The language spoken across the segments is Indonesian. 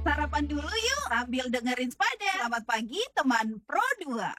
Sarapan dulu yuk sambil dengerin Spada. Selamat pagi teman Pro 2.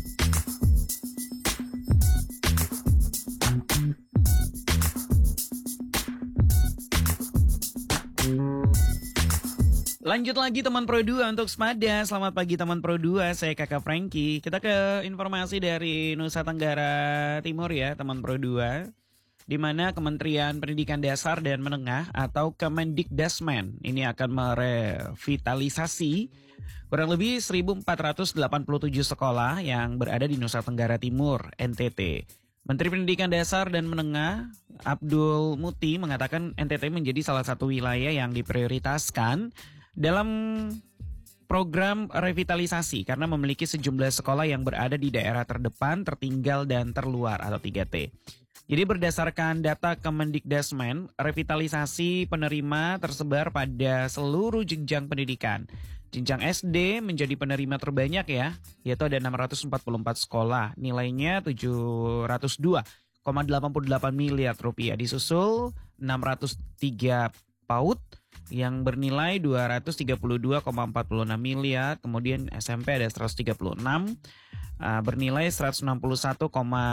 Lanjut lagi teman Pro 2 untuk Spada. Selamat pagi teman Pro 2, saya Kakak Frankie. Kita ke informasi dari Nusa Tenggara Timur ya teman Pro 2. Di mana Kementerian Pendidikan Dasar dan Menengah atau Kemendikdasmen ini akan merevitalisasi kurang lebih 1.487 sekolah yang berada di Nusa Tenggara Timur, NTT. Menteri Pendidikan Dasar dan Menengah Abdul Muti mengatakan NTT menjadi salah satu wilayah yang diprioritaskan dalam program revitalisasi karena memiliki sejumlah sekolah yang berada di daerah terdepan, tertinggal, dan terluar atau 3T. Jadi berdasarkan data Kemendikdasmen, revitalisasi penerima tersebar pada seluruh jenjang pendidikan. Jenjang SD menjadi penerima terbanyak ya, yaitu ada 644 sekolah, nilainya 702,88 miliar rupiah. Disusul 603 PAUD yang bernilai 232,46 miliar, kemudian SMP ada 136 bernilai 161,51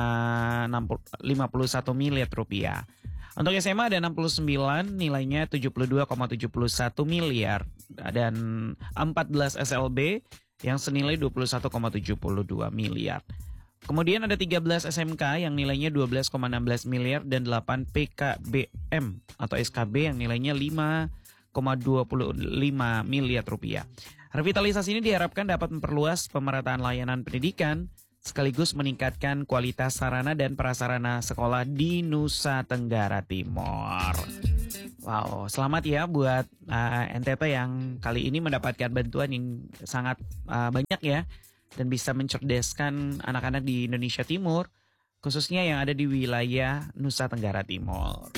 miliar rupiah. Untuk SMA ada 69 nilainya 72,71 miliar dan 14 SLB yang senilai 21,72 miliar. Kemudian ada 13 SMK yang nilainya 12,16 miliar dan 8 PKBM atau SKB yang nilainya 5,25 miliar rupiah. Revitalisasi ini diharapkan dapat memperluas pemerataan layanan pendidikan sekaligus meningkatkan kualitas sarana dan prasarana sekolah di Nusa Tenggara Timur. Wow, selamat ya buat NTT yang kali ini mendapatkan bantuan yang sangat banyak ya dan bisa mencerdaskan anak-anak di Indonesia Timur, khususnya yang ada di wilayah Nusa Tenggara Timur.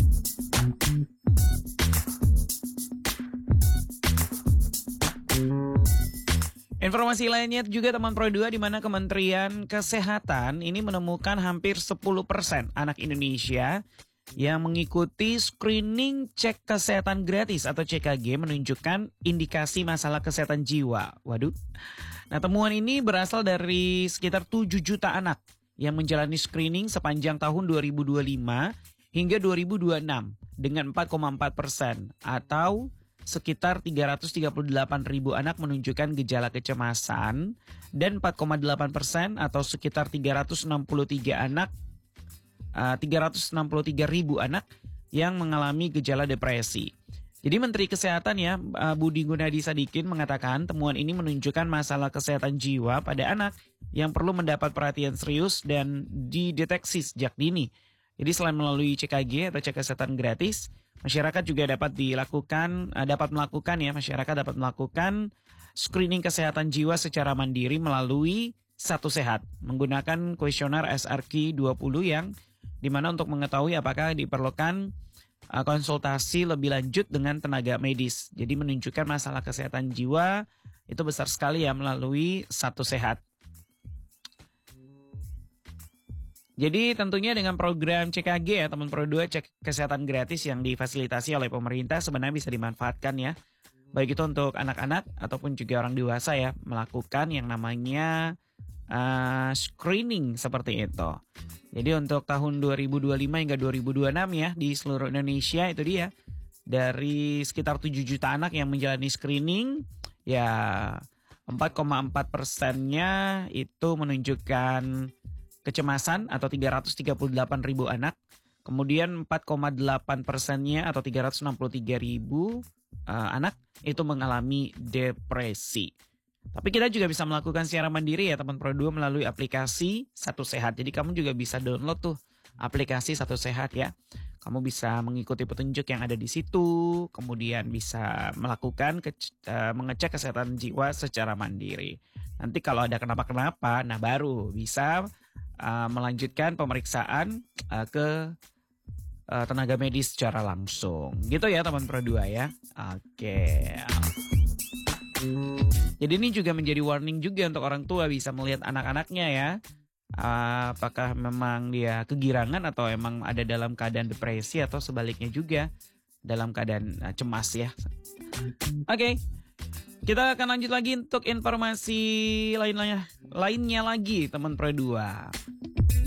Informasi lainnya juga teman Pro 2 di mana Kementerian Kesehatan ini menemukan hampir 10% anak Indonesia yang mengikuti screening cek kesehatan gratis atau CKG menunjukkan indikasi masalah kesehatan jiwa. Waduh. Nah, temuan ini berasal dari sekitar 7 juta anak yang menjalani screening sepanjang tahun 2025 hingga 2026 dengan 4,4% atau sekitar 338 ribu anak menunjukkan gejala kecemasan dan 4,8% atau sekitar 363 ribu anak yang mengalami gejala depresi. Jadi Menteri Kesehatan ya Budi Gunadi Sadikin mengatakan temuan ini menunjukkan masalah kesehatan jiwa pada anak yang perlu mendapat perhatian serius dan dideteksi sejak dini. Jadi selain melalui CKG atau cek kesehatan gratis, masyarakat juga dapat melakukan screening kesehatan jiwa secara mandiri melalui Satu Sehat menggunakan kuesioner SRQ 20 yang dimana untuk mengetahui apakah diperlukan konsultasi lebih lanjut dengan tenaga medis. Jadi menunjukkan masalah kesehatan jiwa itu besar sekali ya melalui Satu Sehat. Jadi tentunya dengan program CKG ya teman Pro 2 cek kesehatan gratis yang difasilitasi oleh pemerintah sebenarnya bisa dimanfaatkan ya. Baik itu untuk anak-anak ataupun juga orang dewasa ya melakukan yang namanya screening seperti itu. Jadi untuk tahun 2025 hingga 2026 ya di seluruh Indonesia itu dia dari sekitar 7 juta anak yang menjalani screening ya 4,4%-nya itu menunjukkan kecemasan atau 338 ribu anak. Kemudian 4,8%-nya atau 363 ribu anak itu mengalami depresi. Tapi kita juga bisa melakukan secara mandiri ya teman Pro 2 melalui aplikasi Satu Sehat. Jadi kamu juga bisa download tuh aplikasi Satu Sehat ya. Kamu bisa mengikuti petunjuk yang ada di situ. Kemudian bisa melakukan mengecek kesehatan jiwa secara mandiri. Nanti kalau ada kenapa-kenapa, nah baru bisa melanjutkan pemeriksaan ke tenaga medis secara langsung. Gitu ya teman Pro 2 ya. Oke. Jadi ini juga menjadi warning juga untuk orang tua bisa melihat anak-anaknya ya. Apakah memang dia kegirangan atau emang ada dalam keadaan depresi atau sebaliknya juga dalam keadaan cemas ya. Oke. Kita akan lanjut lagi untuk informasi lainnya lagi teman Pro 2.